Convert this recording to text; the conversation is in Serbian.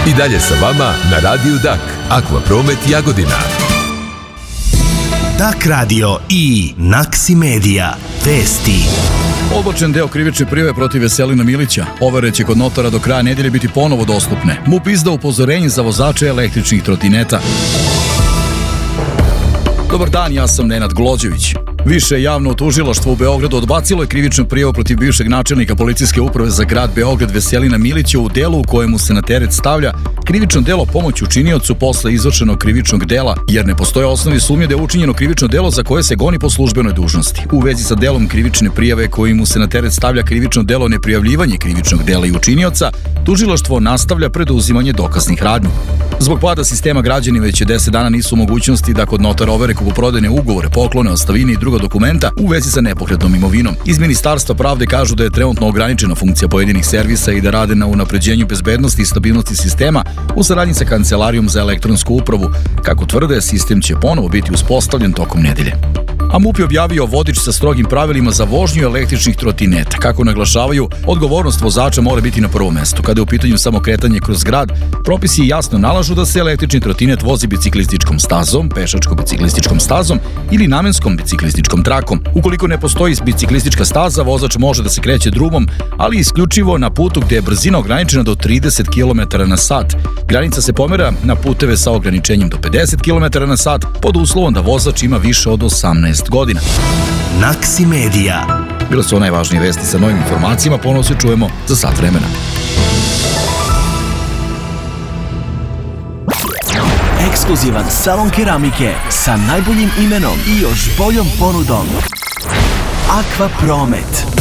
I dalje sa vama na Radiju Dak, Akvapromet Jagodina. Dak radio i Naksi Medija. Vesti. Odbačen deo krivične prijave protiv Veselina Milića. Overe će kod notara do kraja nedelje biti ponovo dostupne. MUP izdao upozorenje za vozače električnih trotineta. Dobar dan, ja sam Nenad Glođević. Više javno tužilaštvo u Beogradu odbacilo je krivičnu prijavu protiv bivšeg načelnika policijske uprave za grad Beograd Veselina Milića u delu u kojemu se na teret stavlja krivično delo pomoć učiniocu posle izvršenog krivičnog dela, jer ne postoje osnovi sumnje da je učinjeno krivično delo za koje se goni po službenoj dužnosti. U vezi sa delom krivične prijave kojim mu se na teret stavlja krivično delo neprijavljivanje krivičnog dela i učinioca, tužilaštvo nastavlja preduzimanje dokaznih radnji. Zbog pada sistema građani već 10 dana nisu u mogućnosti da kod notara overe kupoprodajne ugovore, poklone, ostavine i druga dokumenta u vezi sa nepokretnom imovinom. Iz Ministarstva pravde kažu da je trenutno ograničena funkcija pojedinih servisa i da rade na unapređenju bezbednosti i stabilnosti sistema u saradnji sa Kancelarijom za elektronsku upravu. Kako tvrde, sistem će ponovo biti uspostavljen tokom nedelje. A MUP je objavio vodič sa strogim pravilima za vožnju električnih trotineta. Kako naglašavaju, odgovornost vozača mora biti na prvom mestu. Kada je u pitanju samo kretanje kroz grad, propisi jasno nalažu da se električni trotinet vozi biciklističkom stazom, pešačko-biciklističkom stazom ili namenskom biciklističkom trakom. Ukoliko ne postoji biciklistička staza, vozač može da se kreće drumom, ali isključivo na putu gde je brzina ograničena do 30 km na sat. Granica se pomera na puteve sa ograničenjem do 50 km na sat pod uslovom da vozač ima više od 18 godina. Naksi Medija. Bilo su najvažnije vesti sa novim informacijama, ponovo se čujemo za sat vremena. Ekskluzivan salon keramike sa najboljim imenom i još boljom ponudom. Akvapromet.